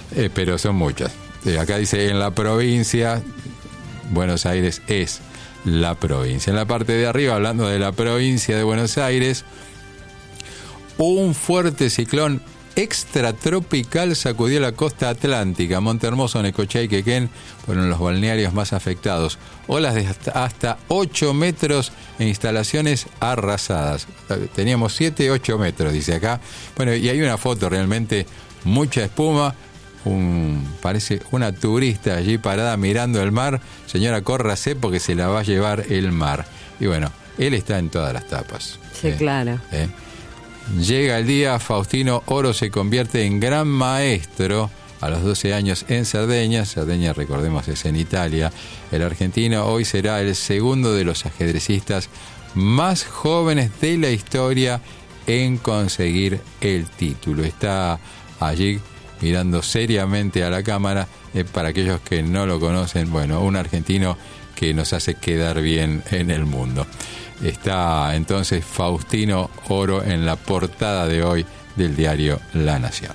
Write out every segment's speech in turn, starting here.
pero son muchas. Acá dice, en la provincia, Buenos Aires es la provincia. En la parte de arriba, hablando de la provincia de Buenos Aires, un fuerte ciclón extratropical sacudió la costa atlántica. Montehermoso, Necochea y Quequén fueron los balnearios más afectados. Olas de hasta 8 metros en instalaciones arrasadas. Teníamos 7, 8 metros, dice acá. Bueno, y hay una foto, realmente mucha espuma. Parece una turista allí parada mirando el mar. Señora, córrase porque se la va a llevar el mar. Y bueno, él está en todas las tapas. Sí, claro. Llega el día, Faustino Oro se convierte en gran maestro a los 12 años en Cerdeña. Cerdeña, recordemos, es en Italia. El argentino hoy será el segundo de los ajedrecistas más jóvenes de la historia en conseguir el título. Está allí mirando seriamente a la cámara. Para aquellos que no lo conocen, bueno, un argentino que nos hace quedar bien en el mundo. Está entonces Faustino Oro en la portada de hoy del diario La Nación.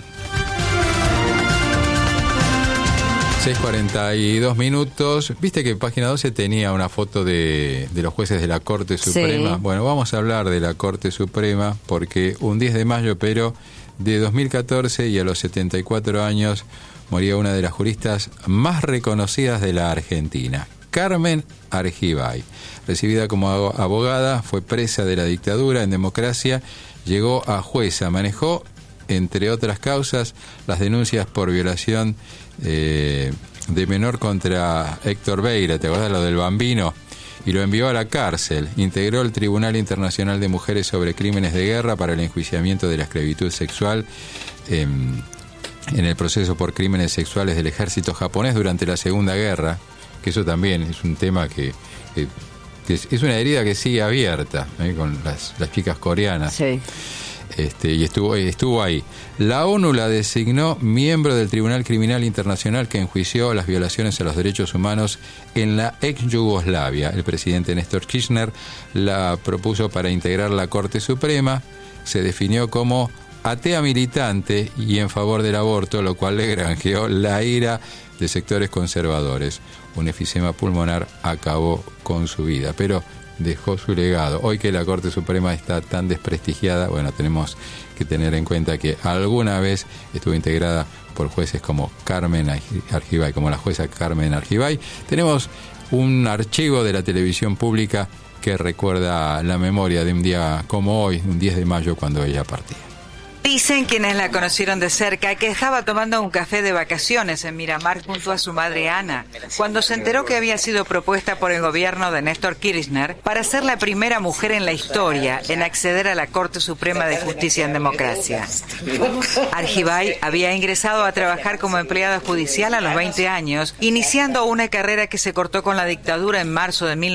6:42 minutos. Viste que Página 12 tenía una foto de los jueces de la Corte Suprema. Sí. Bueno, vamos a hablar de la Corte Suprema porque un 10 de mayo, pero de 2014, y a los 74 años, moría una de las juristas más reconocidas de la Argentina, Carmen Argibay. Recibida como abogada, fue presa de la dictadura en democracia, llegó a jueza, manejó, entre otras causas, las denuncias por violación de menor contra Héctor Beira, ¿te acordás lo del Bambino? Y lo envió a la cárcel. Integró el Tribunal Internacional de Mujeres sobre Crímenes de Guerra para el enjuiciamiento de la esclavitud sexual en el proceso por crímenes sexuales del ejército japonés durante la Segunda Guerra, que eso también es un tema que es una herida que sigue abierta, con las chicas coreanas. Sí. Y estuvo ahí. La ONU la designó miembro del Tribunal Criminal Internacional que enjuició las violaciones a los derechos humanos en la ex Yugoslavia. El presidente Néstor Kirchner la propuso para integrar la Corte Suprema. Se definió como atea militante y en favor del aborto, lo cual le granjeó la ira de sectores conservadores. Un efisema pulmonar acabó con su vida, pero dejó su legado. Hoy que la Corte Suprema está tan desprestigiada, bueno, tenemos que tener en cuenta que alguna vez estuvo integrada por jueces como Carmen Argibay, como la jueza Carmen Argibay. Tenemos un archivo de la televisión pública que recuerda la memoria de un día como hoy, un 10 de mayo, cuando ella partía. Dicen quienes la conocieron de cerca que estaba tomando un café de vacaciones en Miramar junto a su madre Ana, cuando se enteró que había sido propuesta por el gobierno de Néstor Kirchner para ser la primera mujer en la historia en acceder a la Corte Suprema de Justicia en democracia. Argibay había ingresado a trabajar como empleada judicial a los 20 años, iniciando una carrera que se cortó con la dictadura en marzo de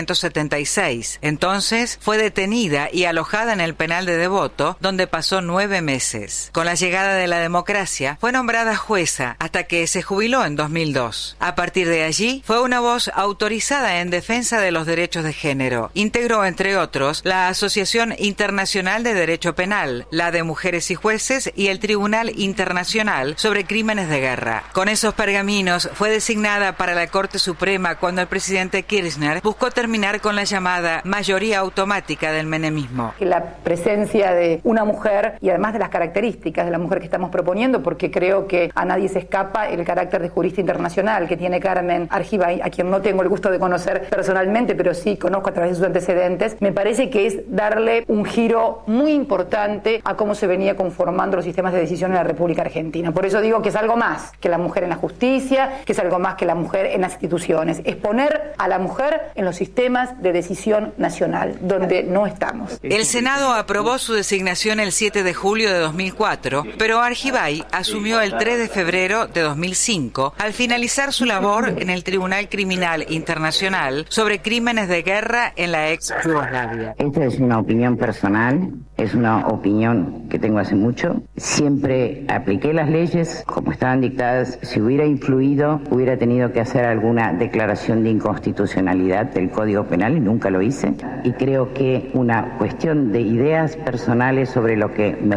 1976. Entonces fue detenida y alojada en el penal de Devoto, donde pasó 9 meses. Con la llegada de la democracia, fue nombrada jueza hasta que se jubiló en 2002. A partir de allí, fue una voz autorizada en defensa de los derechos de género. Integró, entre otros, la Asociación Internacional de Derecho Penal, la de Mujeres y Jueces y el Tribunal Internacional sobre Crímenes de Guerra. Con esos pergaminos, fue designada para la Corte Suprema cuando el presidente Kirchner buscó terminar con la llamada mayoría automática del menemismo. La presencia de una mujer y además de las características de la mujer que estamos proponiendo, porque creo que a nadie se escapa el carácter de jurista internacional que tiene Carmen Argibay, a quien no tengo el gusto de conocer personalmente, pero sí conozco a través de sus antecedentes. Me parece que es darle un giro muy importante a cómo se venía conformando los sistemas de decisión en la República Argentina. Por eso digo que es algo más que la mujer en la justicia, que es algo más que la mujer en las instituciones. Es poner a la mujer en los sistemas de decisión nacional, donde no estamos. El Senado aprobó su designación el 7 de julio de 2004, pero Argibay asumió el 3 de febrero de 2005 al finalizar su labor en el Tribunal Criminal Internacional sobre Crímenes de Guerra en la ex Yugoslavia. Esta es una opinión personal, es una opinión que tengo hace mucho. Siempre apliqué las leyes como estaban dictadas. Si hubiera influido, hubiera tenido que hacer alguna declaración de inconstitucionalidad del Código Penal y nunca lo hice. Y creo que una cuestión de ideas personales sobre lo que me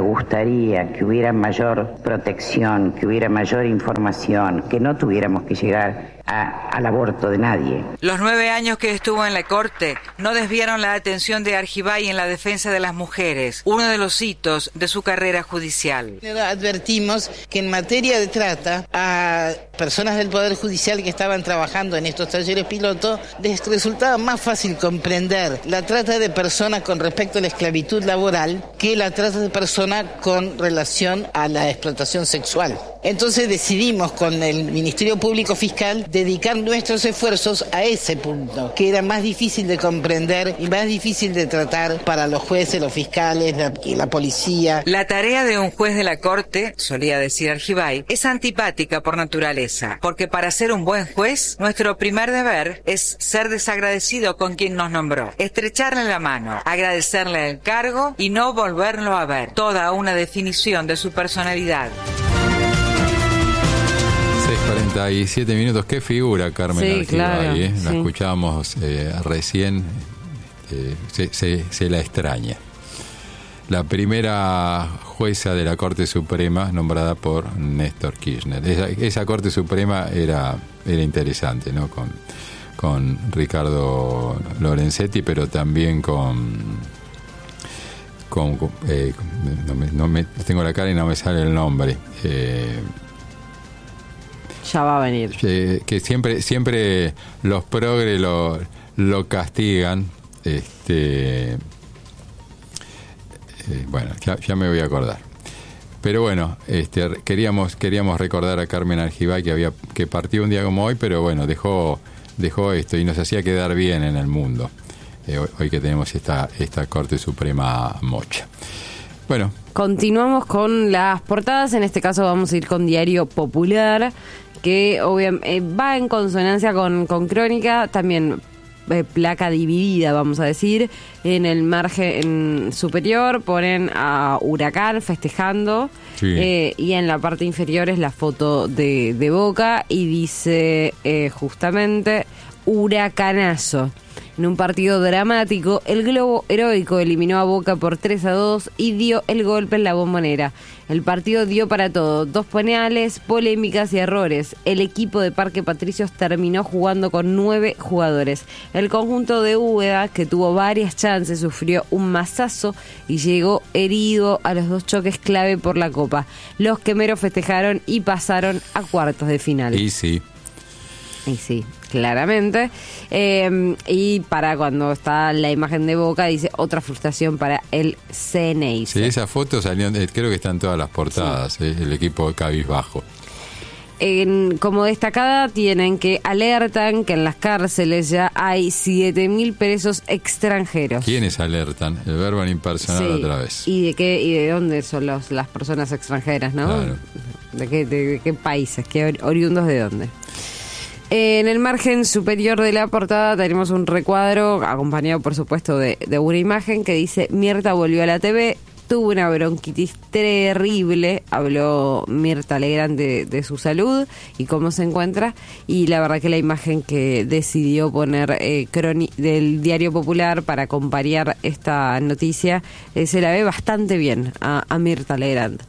gustaría que hubiera mayor protección, que hubiera mayor información, que no tuviéramos que llegar al aborto de nadie. Los 9 años que estuvo en la corte no desviaron la atención de Argibay en la defensa de las mujeres, uno de los hitos de su carrera judicial. Advertimos que en materia de trata a personas del Poder Judicial que estaban trabajando en estos talleres piloto les resultaba más fácil comprender la trata de personas con respecto a la esclavitud laboral que la trata de personas con relación a la explotación sexual. Entonces decidimos con el Ministerio Público Fiscal dedicar nuestros esfuerzos a ese punto, que era más difícil de comprender y más difícil de tratar para los jueces, los fiscales y la policía. La tarea de un juez de la corte, solía decir Argibay, es antipática por naturaleza, porque para ser un buen juez, nuestro primer deber es ser desagradecido con quien nos nombró, estrecharle la mano, agradecerle el cargo y no volverlo a ver. Toda una definición de su personalidad. 47 minutos, qué figura Carmen Argibay, claro, La escuchábamos recién, se la extraña. La primera jueza de la Corte Suprema nombrada por Néstor Kirchner. Esa Corte Suprema era interesante, ¿no? Con Ricardo Lorenzetti, pero también tengo la cara y no me sale el nombre. Ya va a venir. Que siempre los progres lo castigan. Bueno, ya me voy a acordar. Pero bueno, queríamos recordar a Carmen Argibay que partió un día como hoy, pero bueno, dejó esto y nos hacía quedar bien en el mundo. Hoy que tenemos esta Corte Suprema mocha. Bueno. Continuamos con las portadas. En este caso vamos a ir con Diario Popular, que obviamente va en consonancia con Crónica, también placa dividida, vamos a decir. En el margen superior ponen a Huracán festejando, sí. Y en la parte inferior es la foto de Boca y dice justamente huracanazo. En un partido dramático, el Globo Heroico eliminó a Boca por 3-2 y dio el golpe en la Bombonera. El partido dio para todo, 2 penales, polémicas y errores. El equipo de Parque Patricios terminó jugando con 9 jugadores. El conjunto de Úbeda, que tuvo varias chances, sufrió un mazazo y llegó herido a los 2 choques clave por la Copa. Los quemeros festejaron y pasaron a cuartos de final. Y sí, claramente. Y para cuando está la imagen de Boca, dice otra frustración para el CNI. Sí, esa foto salió, creo que está en todas las portadas, sí. El equipo cabizbajo. Como destacada tienen que alertan que en las cárceles ya hay 7.000 presos extranjeros. ¿Quiénes alertan? El verbo en impersonal otra vez. ¿Y de dónde son las personas extranjeras, no? Claro. ¿De qué países? ¿Oriundos de dónde? En el margen superior de la portada tenemos un recuadro acompañado, por supuesto, de una imagen que dice: Mirta volvió a la TV, tuvo una bronquitis terrible. Habló Mirta Legrand de su salud y cómo se encuentra. Y la verdad que la imagen que decidió poner del Diario Popular para acompañar esta noticia se la ve bastante bien a Mirta Legrand.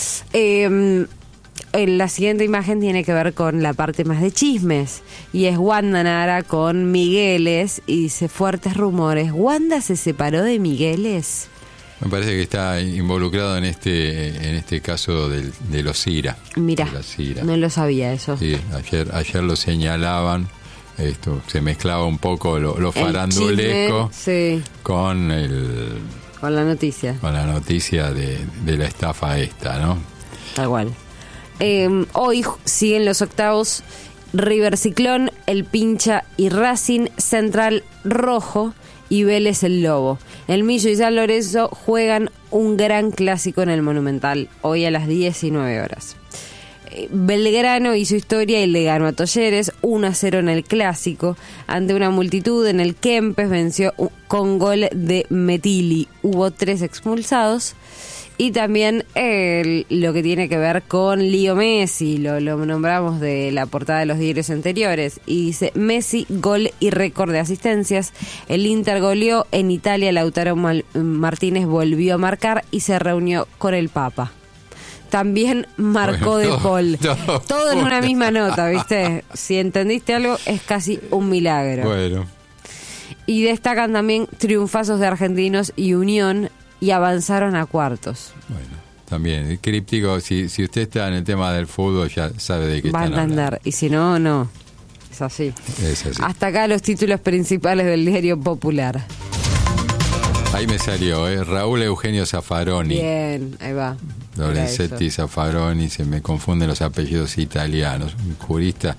La siguiente imagen tiene que ver con la parte más de chismes y es Wanda Nara con Migueles y dice: fuertes rumores, ¿Wanda se separó de Migueles? Me parece que está involucrado en este caso de los Cira. Mira, no lo sabía eso. Sí, ayer lo señalaban. Esto se mezclaba un poco lo farandulesco chisme, sí, con la noticia. Con la noticia de la estafa esta, ¿no? Tal cual. Hoy siguen los octavos: River Ciclón, El Pincha y Racing, Central Rojo y Vélez el Lobo. El Millo y San Lorenzo juegan un gran clásico en el Monumental, hoy a las 19 horas. Belgrano hizo historia y le ganó a Talleres 1-0 en el clásico. Ante una multitud en el Kempes venció con gol de Metili. Hubo 3 expulsados. Y también lo que tiene que ver con Leo Messi, lo nombramos de la portada de los diarios anteriores, y dice: Messi, gol y récord de asistencias. El Inter goleó en Italia, Lautaro Martínez volvió a marcar y se reunió con el Papa. También marcó De Paul. Todo en una misma nota, ¿viste? Si entendiste algo, es casi un milagro. Bueno. Y destacan también triunfazos de Argentinos y Unión, y avanzaron a cuartos. Bueno, también, críptico, si usted está en el tema del fútbol ya sabe de qué va a están entender, hablando. Y si no, no. Es así. Es así. Hasta acá los títulos principales del diario Popular. Ahí me salió, Raúl Eugenio Zaffaroni. Bien, ahí va. Lorenzetti, Zaffaroni, se me confunden los apellidos italianos. Un jurista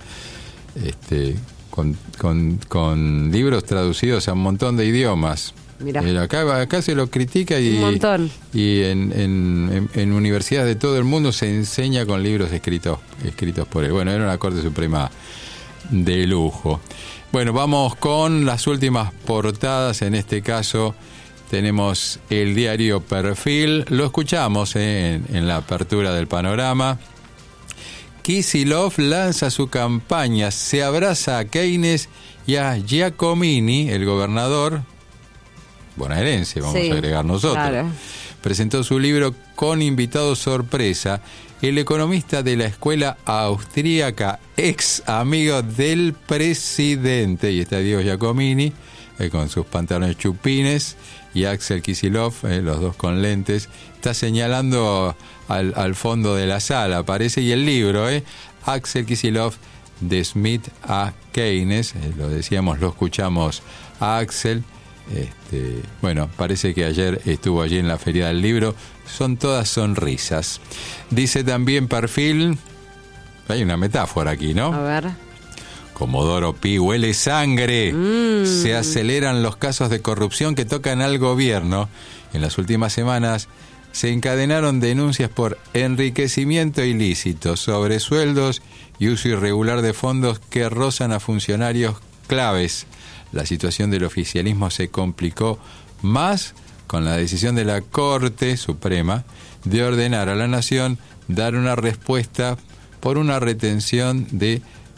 con libros traducidos a un montón de idiomas. Mirá. Acá se lo critica y, un montón. Y en universidades de todo el mundo se enseña con libros escritos por él. Bueno, era una Corte Suprema de lujo. Bueno, vamos con las últimas portadas. En este caso tenemos el diario Perfil. Lo escuchamos en la apertura del panorama. Kicillof lanza su campaña, se abraza a Keynes y a Giacomini, el gobernador bonaerense, vamos a agregar nosotros. Claro. Presentó su libro con invitado sorpresa, el economista de la escuela austríaca, ex amigo del presidente, y está Diego Giacomini, con sus pantalones chupines, y Axel Kicillof, los dos con lentes, está señalando al fondo de la sala, parece, y el libro, Axel Kicillof, de Smith a Keynes, lo decíamos, lo escuchamos a Axel. Bueno, parece que ayer estuvo allí en la Feria del Libro. Son todas sonrisas. Dice también Perfil, hay una metáfora aquí, ¿no? A ver. Comodoro Pi huele sangre. Se aceleran los casos de corrupción que tocan al gobierno. En las últimas semanas se encadenaron denuncias por enriquecimiento ilícito, sobresueldos y uso irregular de fondos que rozan a funcionarios claves. La situación del oficialismo se complicó más con la decisión de la Corte Suprema de ordenar a la Nación dar una respuesta por una retención de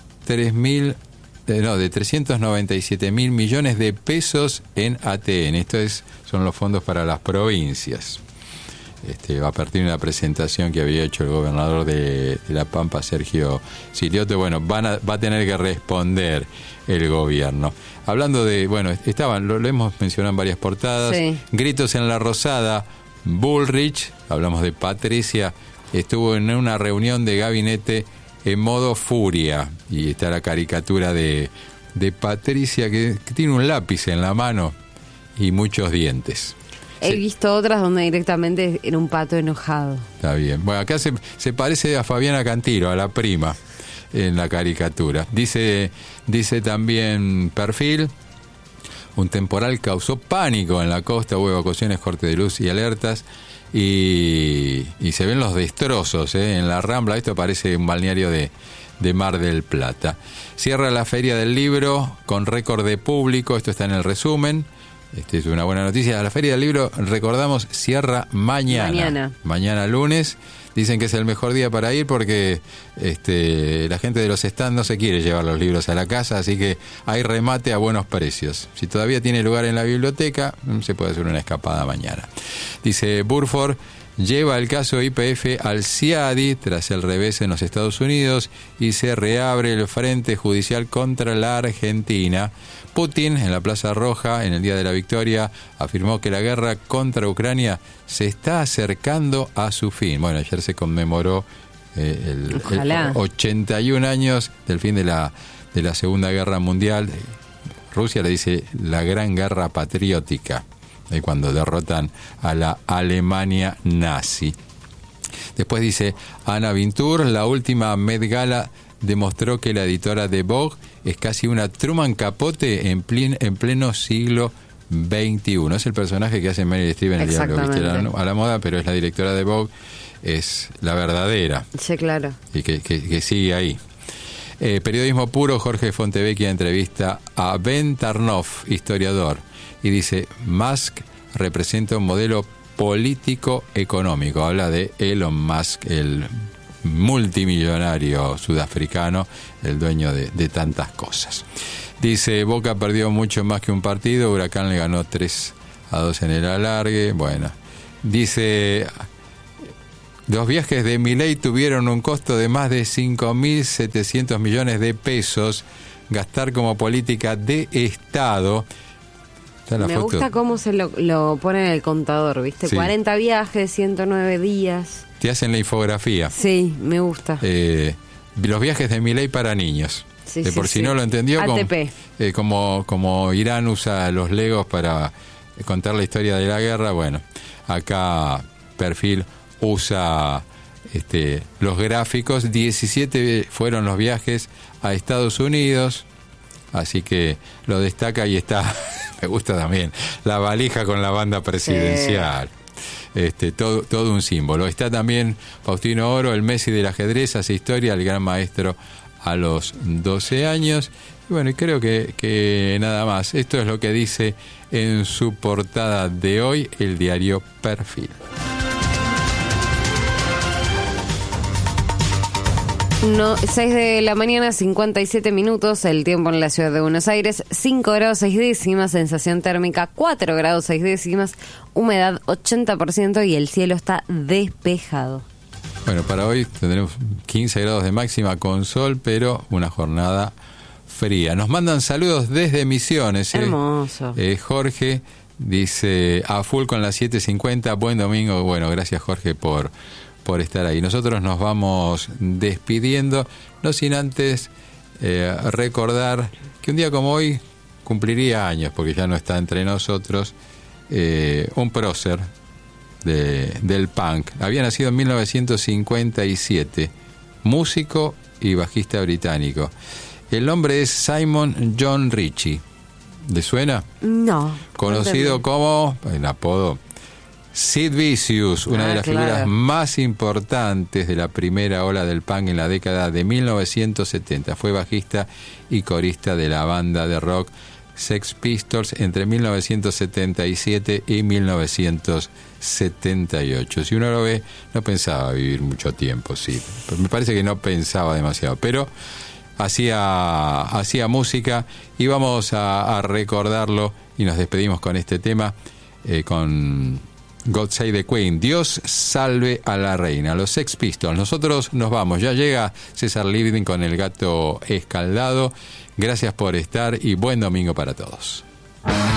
397 mil millones de pesos en ATN. Son los fondos para las provincias. A partir de una presentación que había hecho el gobernador de La Pampa, Sergio Silioto, bueno, va a tener que responder el gobierno. Hablando de, bueno, lo hemos mencionado en varias portadas, sí. Gritos en la Rosada, Bullrich, hablamos de Patricia, estuvo en una reunión de gabinete en modo furia, y está la caricatura de Patricia que tiene un lápiz en la mano y muchos dientes. He visto otras donde directamente era un pato enojado. Está bien. Bueno, acá se parece a Fabiana Cantilo, a la prima, en la caricatura. Dice también Perfil, un temporal causó pánico en la costa, hubo evacuaciones, corte de luz y alertas, y se ven los destrozos en la Rambla. Esto parece un balneario de Mar del Plata. Cierra la Feria del Libro con récord de público, esto está en el resumen. Es una buena noticia. La Feria del Libro, recordamos, cierra mañana lunes. Dicen que es el mejor día para ir porque la gente de los stands no se quiere llevar los libros a la casa, así que hay remate a buenos precios. Si todavía tiene lugar en la biblioteca, se puede hacer una escapada mañana. Dice Burford, lleva el caso YPF al CIADI tras el revés en los Estados Unidos y se reabre el frente judicial contra la Argentina. Putin, en la Plaza Roja, en el Día de la Victoria, afirmó que la guerra contra Ucrania se está acercando a su fin. Bueno, ayer se conmemoró el 81 años del fin de la Segunda Guerra Mundial. Rusia le dice la Gran Guerra Patriótica, cuando derrotan a la Alemania nazi. Después dice Ana Vintour, la última Met Gala demostró que la editora de Vogue es casi una Truman Capote en pleno siglo XXI. Es el personaje que hace Meryl Streep en El Diablo Viste a la Moda, pero es la directora de Vogue, es la verdadera. Sí, claro. Y que sigue ahí. Periodismo puro, Jorge Fontevecchia entrevista a Ben Tarnoff, historiador, y dice, Musk representa un modelo político-económico. Habla de Elon Musk, el multimillonario sudafricano, el dueño de tantas cosas. Dice, Boca perdió mucho más que un partido, Huracán le ganó 3-2 en el alargue. Bueno, dice, los viajes de Milei tuvieron un costo de más de 5.700 millones de pesos, gastar como política de Estado. Me gusta cómo se lo pone en el contador, ¿viste? Sí. 40 viajes, 109 días. Te hacen la infografía. Sí, me gusta. Los viajes de Milei para niños. Sí, por si no lo entendió, ATP. Como Irán usa los Legos para contar la historia de la guerra, bueno, acá Perfil usa los gráficos. 17 fueron los viajes a Estados Unidos, así que lo destaca y está, me gusta también, la valija con la banda presidencial. Todo un símbolo. Está también Faustino Oro, el Messi del ajedrez, hace historia, el gran maestro a los 12 años. Y bueno, y creo que nada más. Esto es lo que dice en su portada de hoy el diario Perfil. No, 6 de la mañana, 57 minutos, el tiempo en la ciudad de Buenos Aires, 5 grados 6 décimas, sensación térmica 4 grados 6 décimas, humedad 80% y el cielo está despejado. Bueno, para hoy tendremos 15 grados de máxima con sol, pero una jornada fría. Nos mandan saludos desde Misiones. Hermoso. Jorge dice, a full con las 7:50, buen domingo. Bueno, gracias Jorge por estar ahí. Nosotros nos vamos despidiendo, no sin antes recordar que un día como hoy cumpliría años, porque ya no está entre nosotros, un prócer del punk. Había nacido en 1957, músico y bajista británico. El nombre es Simon John Ritchie. ¿Le suena? No. Conocido como, el apodo, Sid Vicious, una de las figuras más importantes de la primera ola del punk en la década de 1970. Fue bajista y corista de la banda de rock Sex Pistols entre 1977 y 1978. Si uno lo ve, no pensaba vivir mucho tiempo, sí. Me parece que no pensaba demasiado, pero hacía música y vamos a recordarlo y nos despedimos con este tema, con God Save the Queen, Dios salve a la reina, los Sex Pistols. Nosotros nos vamos, ya llega César Living con el gato escaldado. Gracias por estar y buen domingo para todos.